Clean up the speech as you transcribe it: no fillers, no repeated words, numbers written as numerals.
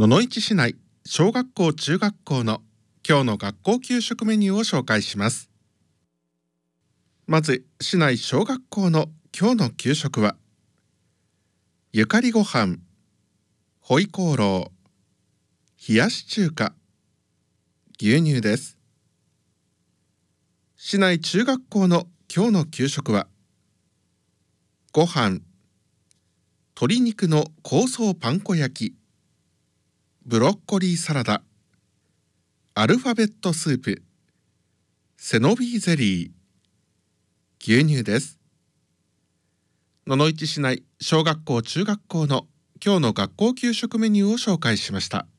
野々市市内小学校中学校の今日の学校給食メニューを紹介します。まず市内小学校の今日の給食はゆかりご飯、ホイコーロー、冷やし中華、牛乳です。市内中学校の今日の給食はご飯、鶏肉の香草パン粉焼き、ブロッコリーサラダ、アルファベットスープ、セノビーゼリー、牛乳です。野々市市内小学校中学校の今日の学校給食メニューを紹介しました。